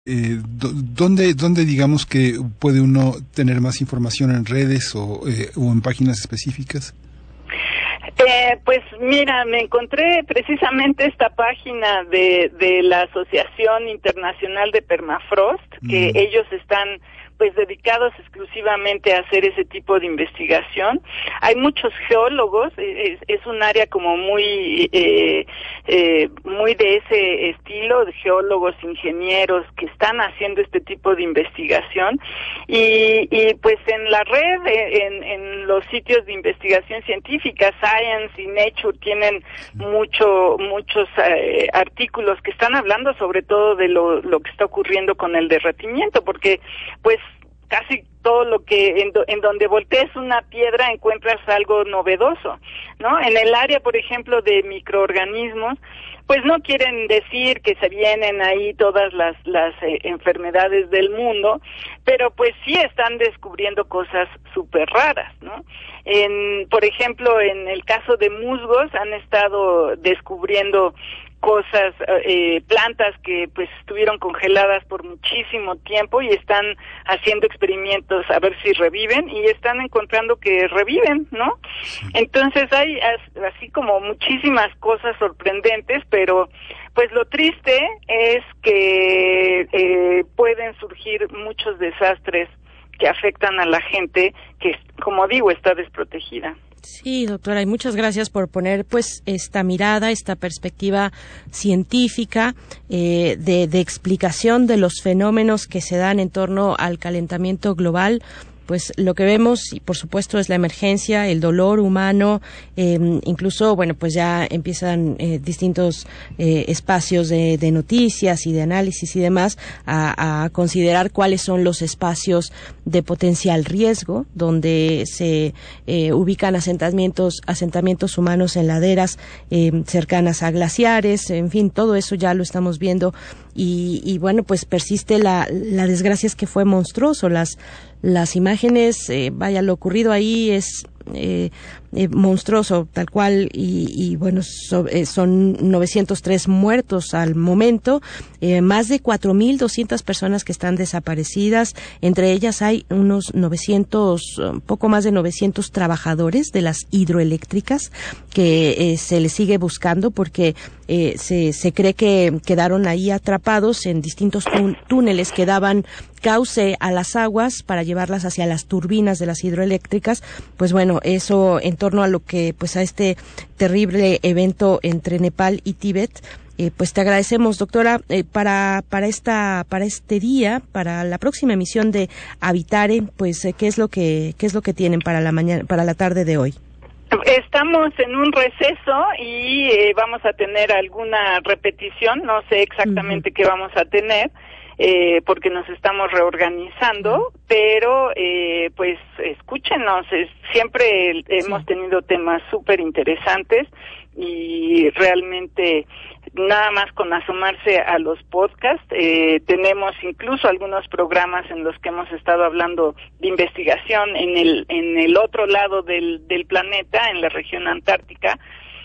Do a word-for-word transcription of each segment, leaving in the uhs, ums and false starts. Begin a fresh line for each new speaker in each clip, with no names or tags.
Eh, ¿dónde, ¿Dónde digamos que puede uno tener más información en redes o, eh, o en páginas específicas?
Eh, pues mira, me encontré precisamente esta página de, de la Asociación Internacional de Permafrost, que mm. ellos están pues dedicados exclusivamente a hacer ese tipo de investigación. Hay muchos geólogos, es, es un área como muy eh, eh, muy de ese estilo, de geólogos, ingenieros que están haciendo este tipo de investigación y, y pues en la red, en, en los sitios de investigación científica, Science y Nature tienen mucho muchos eh, artículos que están hablando sobre todo de lo, lo que está ocurriendo con el derretimiento, porque pues casi todo lo que en, do, en donde voltees una piedra encuentras algo novedoso, ¿no? En el área, por ejemplo, de microorganismos, pues no quieren decir que se vienen ahí todas las las eh, enfermedades del mundo, pero pues sí están descubriendo cosas súper raras, ¿no? En, por ejemplo, en el caso de musgos han estado descubriendo cosas, eh, plantas que pues estuvieron congeladas por muchísimo tiempo y están haciendo experimentos a ver si reviven y están encontrando que reviven, ¿no? Entonces hay as, así como muchísimas cosas sorprendentes, pero pues lo triste es que eh, pueden surgir muchos desastres que afectan a la gente que, como digo, está desprotegida.
Sí, doctora, y muchas gracias por poner pues esta mirada, esta perspectiva científica eh, de, de explicación de los fenómenos que se dan en torno al calentamiento global. Pues lo que vemos, y por supuesto, es la emergencia, el dolor humano, eh, incluso, bueno, pues ya empiezan eh, distintos eh, espacios de, de noticias y de análisis y demás a, a considerar cuáles son los espacios de potencial riesgo, donde se eh, ubican asentamientos, asentamientos humanos en laderas eh, cercanas a glaciares, en fin, todo eso ya lo estamos viendo y, y bueno, pues persiste la, la desgracia es que fue monstruoso, las Las imágenes, eh, vaya, lo ocurrido ahí es eh, eh, monstruoso, tal cual, y, y bueno, so, eh, son novecientos tres muertos al momento, eh, más de cuatro mil doscientas personas que están desaparecidas, entre ellas hay unos novecientos, un poco más de novecientos trabajadores de las hidroeléctricas que eh, se les sigue buscando porque eh, se, se cree que quedaron ahí atrapados en distintos tún- túneles que daban cauce a las aguas para llevarlas hacia las turbinas de las hidroeléctricas. Pues bueno, eso en torno a lo que, pues a este terrible evento entre Nepal y Tíbet. Eh, pues te agradecemos, doctora, eh, para para esta para este día, para la próxima emisión de Habitare, pues eh, qué es lo que qué es lo que tienen para la mañana, para la tarde de hoy.
Estamos en un receso y eh, vamos a tener alguna repetición, no sé exactamente uh-huh. qué vamos a tener. Eh, porque nos estamos reorganizando, pero eh, pues escúchenos, es, siempre sí. hemos tenido temas súper interesantes y realmente nada más con asomarse a los podcasts, eh, tenemos incluso algunos programas en los que hemos estado hablando de investigación en el en el otro lado del, del planeta, en la región antártica,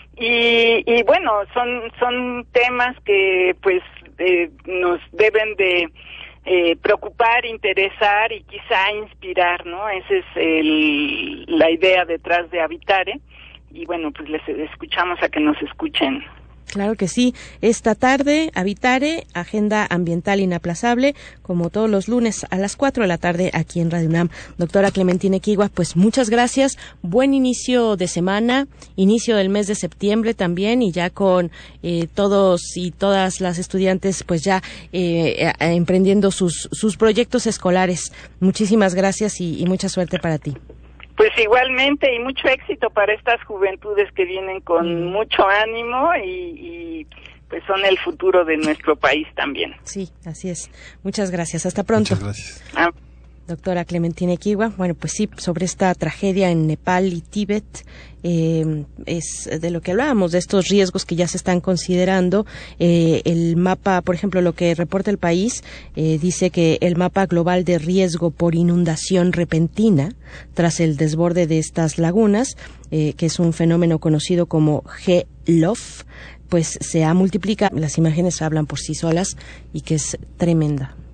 y, y bueno, son son temas que pues Eh, nos deben de eh, preocupar, interesar y quizá inspirar, ¿no? Esa es el, la idea detrás de Habitare y bueno, pues les escuchamos a que nos escuchen.
Claro que sí. Esta tarde, Habitare, Agenda Ambiental Inaplazable, como todos los lunes a las cuatro de la tarde aquí en Radio UNAM. Doctora Clementina Equigua, pues muchas gracias. Buen inicio de semana, inicio del mes de septiembre también, y ya con eh, todos y todas las estudiantes pues ya eh, eh, emprendiendo sus, sus proyectos escolares. Muchísimas gracias y, y mucha suerte para ti.
Pues igualmente, y mucho éxito para estas juventudes que vienen con mm. mucho ánimo y, y pues son el futuro de nuestro país también.
Sí, así es. Muchas gracias. Hasta pronto.
Muchas gracias.
Ah.
Doctora Clementina Equigua, bueno, pues sí, sobre esta tragedia en Nepal y Tíbet, eh, es de lo que hablábamos, de estos riesgos que ya se están considerando. Eh, el mapa, por ejemplo, lo que reporta El País, eh, dice que el mapa global de riesgo por inundación repentina, tras el desborde de estas lagunas, eh, que es un fenómeno conocido como G L O F, pues se ha multiplicado. Las imágenes hablan por sí solas y que es tremenda.